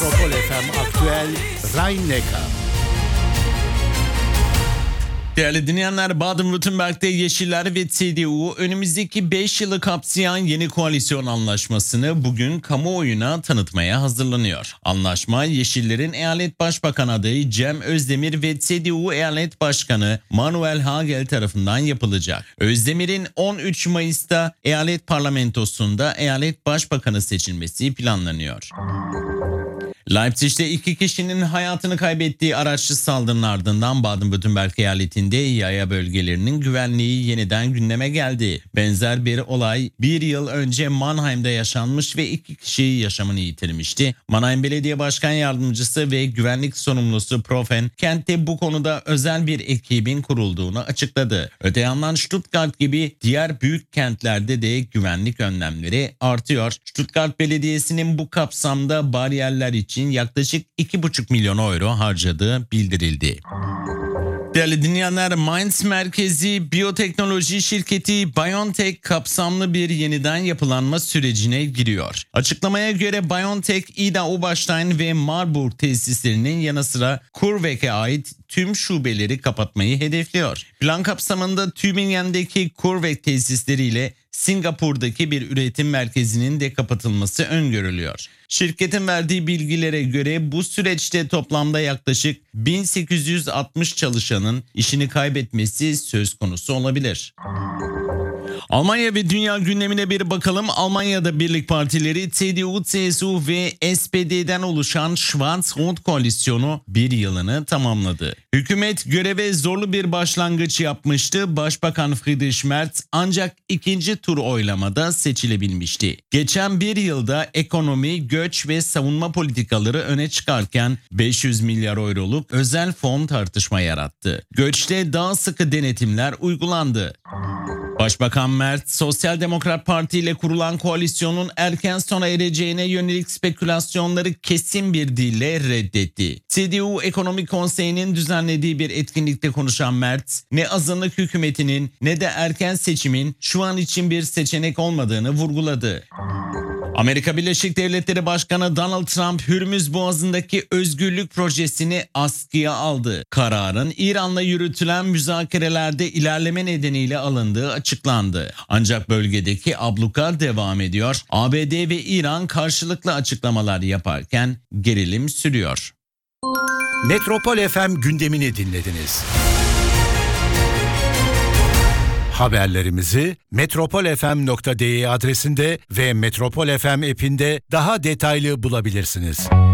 Metropol FM Aktüel Rhein-Neckar. Değerli dinleyenler, Baden-Württemberg'de Yeşiller ve CDU önümüzdeki 5 yılı kapsayan yeni koalisyon anlaşmasını bugün kamuoyuna tanıtmaya hazırlanıyor. Anlaşma Yeşillerin eyalet başbakan adayı Cem Özdemir ve CDU eyalet başkanı Manuel Hagel tarafından yapılacak. Özdemir'in 13 Mayıs'ta eyalet parlamentosunda eyalet başbakanı seçilmesi planlanıyor. Leipzig'te 2 kişinin hayatını kaybettiği araçlı saldırının ardından Baden-Württemberg eyaletinde yaya bölgelerinin güvenliği yeniden gündeme geldi. Benzer bir olay bir yıl önce Mannheim'da yaşanmış ve 2 kişi yaşamını yitirmişti. Mannheim Belediye Başkan Yardımcısı ve güvenlik sorumlusu Profen, kentte bu konuda özel bir ekibin kurulduğunu açıkladı. Öte yandan Stuttgart gibi diğer büyük kentlerde de güvenlik önlemleri artıyor. Stuttgart Belediyesi'nin bu kapsamda bariyerler için yaklaşık 2,5 milyon euro harcadığı bildirildi. Değerli dinleyenler, Mainz merkezi biyoteknoloji şirketi BioNTech kapsamlı bir yeniden yapılanma sürecine giriyor. Açıklamaya göre BioNTech, Ida Oberstein ve Marburg tesislerinin yanı sıra CureVac'e ait tüm şubeleri kapatmayı hedefliyor. Plan kapsamında Tübingen'deki CureVac tesisleriyle Singapur'daki bir üretim merkezinin de kapatılması öngörülüyor. Şirketin verdiği bilgilere göre bu süreçte toplamda yaklaşık 1860 çalışanın işini kaybetmesi söz konusu olabilir. Almanya ve dünya gündemine bir bakalım. Almanya'da birlik partileri CDU, CSU ve SPD'den oluşan Schwarz-Rot koalisyonu bir yılını tamamladı. Hükümet göreve zorlu bir başlangıç yapmıştı. Başbakan Friedrich Merz ancak ikinci tur oylamada seçilebilmişti. Geçen bir yılda ekonomi, göç ve savunma politikaları öne çıkarken 500 milyar euroluk özel fon tartışma yarattı. Göçte daha sıkı denetimler uygulandı. Başbakan Merz, Sosyal Demokrat Parti ile kurulan koalisyonun erken sona ereceğine yönelik spekülasyonları kesin bir dille reddetti. CDU Ekonomik Konseyi'nin düzenlediği bir etkinlikte konuşan Merz, ne azınlık hükümetinin ne de erken seçimin şu an için bir seçenek olmadığını vurguladı. Amerika Birleşik Devletleri Başkanı Donald Trump, Hürmüz Boğazı'ndaki özgürlük projesini askıya aldı. Kararın İran'la yürütülen müzakerelerde ilerleme nedeniyle alındığı açıklandı. Ancak bölgedeki abluka devam ediyor. ABD ve İran karşılıklı açıklamalar yaparken gerilim sürüyor. Metropol FM gündemini dinlediniz. Haberlerimizi metropolfm.de adresinde ve Metropol FM app'inde daha detaylı bulabilirsiniz.